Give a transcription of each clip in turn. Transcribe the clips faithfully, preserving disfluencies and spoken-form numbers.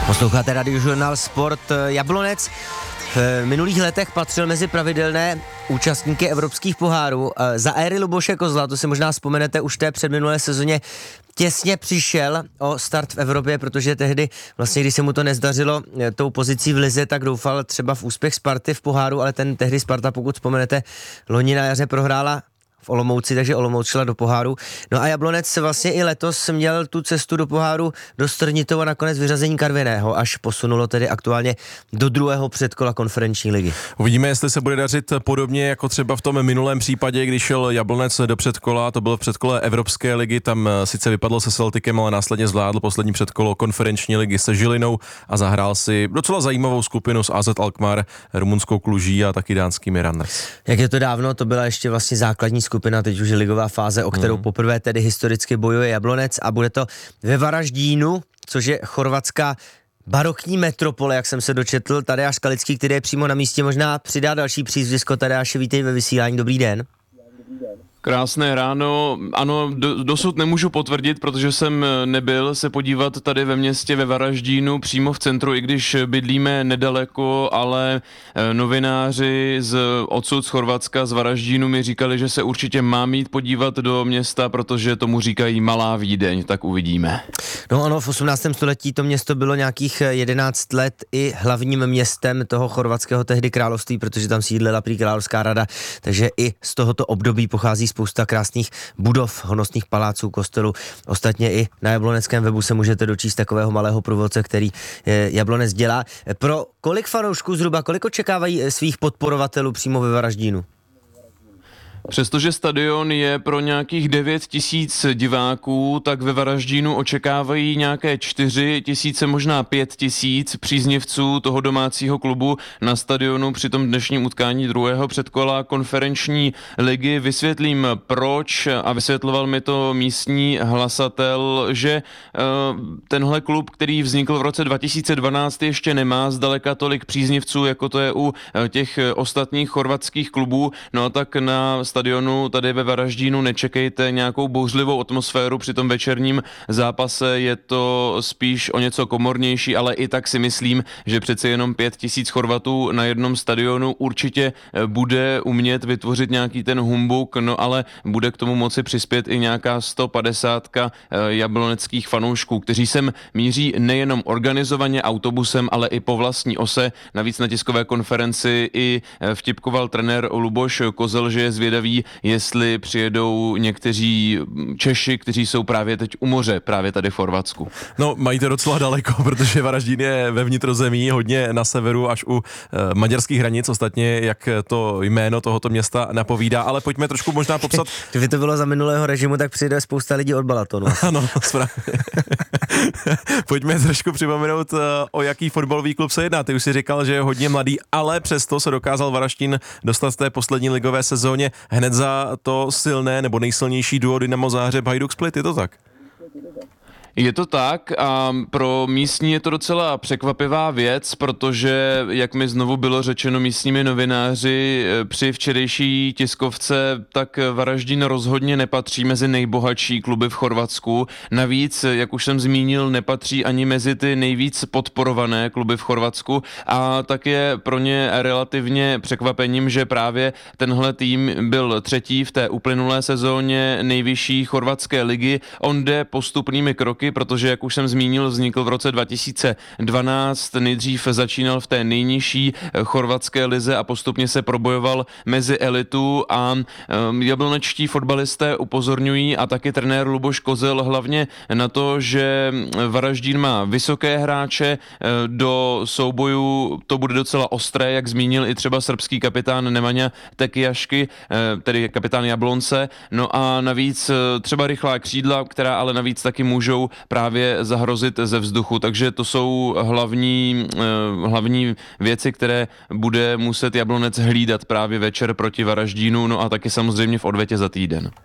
Posloucháte Radiožurnál Sport. Jablonec v minulých letech patřil mezi pravidelné účastníky evropských pohárů. Za éry Luboše Kozla, to si možná vzpomenete, už té předminulé sezóně těsně přišel o start v Evropě, protože tehdy, vlastně když se mu to nezdařilo tou pozicí v lize, tak doufal třeba v úspěch Sparty v poháru, ale ten tehdy Sparta, pokud vzpomenete, loni na jaře prohrála v Olomouci, takže Olomouc šla do poháru. No a Jablonec vlastně i letos měl tu cestu do poháru do Strnitova, nakonec vyřazení Karviného, až posunulo tedy aktuálně do druhého předkola konferenční ligy. Uvidíme, jestli se bude dařit podobně jako třeba v tom minulém případě, když šel Jablonec do předkola, to bylo v předkole Evropské ligy, tam sice vypadl se Celticem, ale následně zvládl poslední předkolo konferenční ligy se Žilinou a zahrál si docela zajímavou skupinu s A Z Alkmaar, rumunskou Kluží a taky dánskými Randers. Jak je to dávno, to byla ještě vlastně základní skupina, teď už je ligová fáze, o kterou mm. poprvé tedy historicky bojuje Jablonec a bude to ve Varaždínu, což je chorvatská barokní metropole, jak jsem se dočetl. Tadeáš Skalický, který je přímo na místě, možná přidá další přízvisko. Tadeáši, vítej ve vysílání, dobrý den. Krásné ráno. Ano, do, dosud nemůžu potvrdit, protože jsem nebyl se podívat tady ve městě ve Varaždínu, přímo v centru, i když bydlíme nedaleko, ale novináři z odsud z Chorvatska, z Varaždínu mi říkali, že se určitě mám jít podívat do města, protože tomu říkají Malá Vídeň, tak uvidíme. No ano, v osmnáctém století to město bylo nějakých jedenáct let i hlavním městem toho chorvatského tehdy království, protože tam sídlila prý královská rada, takže i z tohoto období pochází spousta krásných budov, honosných paláců, kostelů. Ostatně i na jabloneckém webu se můžete dočíst takového malého průvodce, který Jablonec dělá. Pro kolik fanoušků zhruba, kolik očekávají svých podporovatelů přímo ve Varaždínu? Přestože stadion je pro nějakých devět tisíc diváků, tak ve Varaždínu očekávají nějaké čtyři tisíce, možná pět tisíc příznivců toho domácího klubu na stadionu při tom dnešním utkání druhého předkola konferenční ligy. Vysvětlím proč a vysvětloval mi to místní hlasatel, že uh, tenhle klub, který vznikl v roce dva tisíce dvanáct, ještě nemá zdaleka tolik příznivců, jako to je u uh, těch ostatních chorvatských klubů. No a tak na stadionu tady ve Varaždínu nečekejte nějakou bouřlivou atmosféru při tom večerním zápase, je to spíš o něco komornější, ale i tak si myslím, že přece jenom pět tisíc Chorvatů na jednom stadionu určitě bude umět vytvořit nějaký ten humbuk, no ale bude k tomu moci přispět i nějaká sto padesát jabloneckých fanoušků, kteří sem míří nejenom organizovaně autobusem, ale i po vlastní ose. Navíc na tiskové konferenci i vtipkoval trenér Luboš Kozel, že je zvědavý, jestli přijedou někteří Češi, kteří jsou právě teď u moře, právě tady v Chorvatsku. No, mají to docela daleko, protože Varaždín je ve vnitrozemí, hodně na severu až u uh, maďarských hranic, ostatně jak to jméno tohoto města napovídá, ale pojďme trošku možná popsat. Kdyby to bylo za minulého režimu, tak přijde spousta lidí od Balatonu. Ano, správně. Pojďme trošku připomenout, uh, o jaký fotbalový klub se jedná. Ty už si říkal, že je hodně mladý, ale přesto se dokázal Varaždín dostat z té poslední ligové sezóně hned za to silné nebo nejsilnější duo Dynamo Záhřeb Hajduk Split, je to tak? Je to tak a pro místní je to docela překvapivá věc, protože, jak mi znovu bylo řečeno místními novináři při včerejší tiskovce, tak Varaždín rozhodně nepatří mezi nejbohatší kluby v Chorvatsku. Navíc, jak už jsem zmínil, nepatří ani mezi ty nejvíc podporované kluby v Chorvatsku a tak je pro ně relativně překvapením, že právě tenhle tým byl třetí v té uplynulé sezóně nejvyšší chorvatské ligy. On jde postupnými kroky, protože, jak už jsem zmínil, vznikl v roce dva tisíce dvanáct, nejdřív začínal v té nejnižší chorvatské lize a postupně se probojoval mezi elitu a um, jablonečtí fotbalisté upozorňují a taky trenér Luboš Kozel hlavně na to, že Varaždín má vysoké hráče, do soubojů to bude docela ostré, jak zmínil i třeba srbský kapitán Nemanja Tekijašky, tedy kapitán Jablonce, no a navíc třeba rychlá křídla, která ale navíc taky můžou právě zahrozit ze vzduchu, takže to jsou hlavní, hlavní věci, které bude muset Jablonec hlídat právě večer proti Varaždínu, no a taky samozřejmě v odvetě za týden.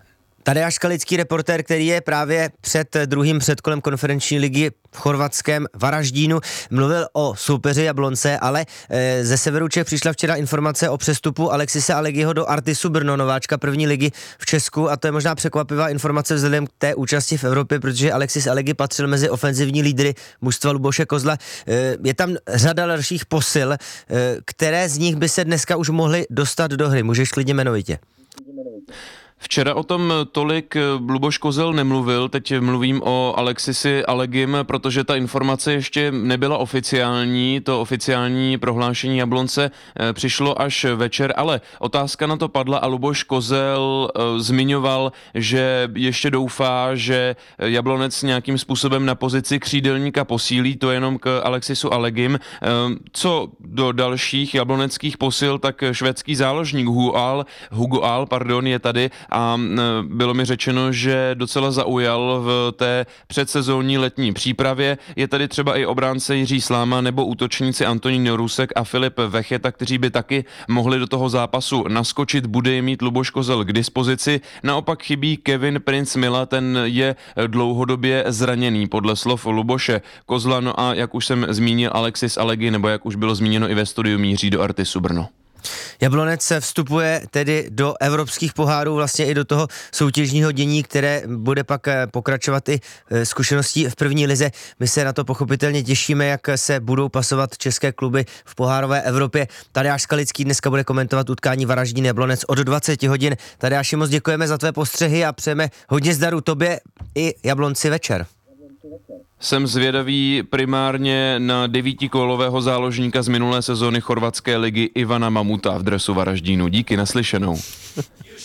Tadeáš Skalický, reportér, který je právě před druhým předkolem konferenční ligy v chorvatském Varaždínu, mluvil o soupeři Jablonce, ale e, ze severu Čech přišla včera informace o přestupu Alexise Alegiho do Artisu Brno, nováčka první ligy v Česku, a to je možná překvapivá informace vzhledem k té účasti v Evropě, protože Alexis Alegi patřil mezi ofenzivní lídry mužstva Luboše Kozla. E, je tam řada dalších posil, e, které z nich by se dneska už mohly dostat do hry. Můžeš klidně jmenovitě. Včera o tom tolik Luboš Kozel nemluvil, teď mluvím o Alexisi Alegim, protože ta informace ještě nebyla oficiální, to oficiální prohlášení Jablonce přišlo až večer, ale otázka na to padla a Luboš Kozel zmiňoval, že ještě doufá, že Jablonec nějakým způsobem na pozici křídelníka posílí, to jenom k Alexisu Alegim. Co do dalších jabloneckých posil, tak švédský záložník Hugo Al, Hugo Al, pardon, je tady a bylo mi řečeno, že docela zaujal v té předsezónní letní přípravě. Je tady třeba i obránce Jiří Sláma nebo útočníci Antonín Norusek a Filip Vecheta, kteří by taky mohli do toho zápasu naskočit, bude je mít Luboš Kozel k dispozici. Naopak chybí Kevin Prince Mila, ten je dlouhodobě zraněný podle slov Luboše Kozla, no a jak už jsem zmínil, Alexis Alegi, nebo jak už bylo zmíněno i ve studiu, míří do Artisu Brno. Jablonec se vstupuje tedy do evropských pohárů, vlastně i do toho soutěžního dění, které bude pak pokračovat i zkušeností v první lize. My se na to pochopitelně těšíme, jak se budou pasovat české kluby v pohárové Evropě. Tadeáš Skalický dneska bude komentovat utkání Varaždín Jablonec od dvacet hodin. Tadeáši, moc děkujeme za tvé postřehy a přejeme hodně zdaru tobě i Jablonci večer. Jsem zvědavý primárně na devítikolového záložníka z minulé sezóny chorvatské ligy Ivana Mamuta v dresu Varaždínu. Díky, naslyšenou.